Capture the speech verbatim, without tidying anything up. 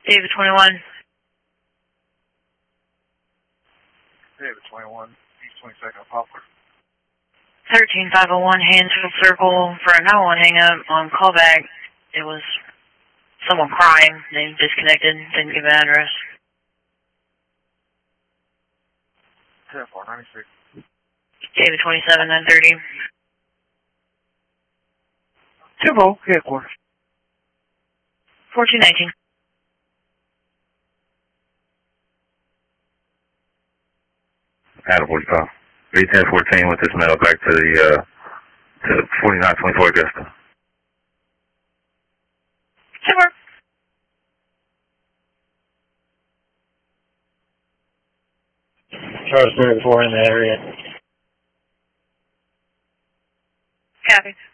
David twenty-one. David twenty-one, East twenty-second, Poplar. thirteen five oh one, Hansfield Circle for a nine one hang up on callback. It was someone crying. They disconnected, didn't give an address. ten four ninety-six. David twenty-seven, nine thirty. Tempo, headquarters. fourteen nineteen. Attaboy, uh, V ten fourteen with this metal back to the, uh, to forty-nine twenty-four Augusta. Super. Charles thirty-four in the area. Copy.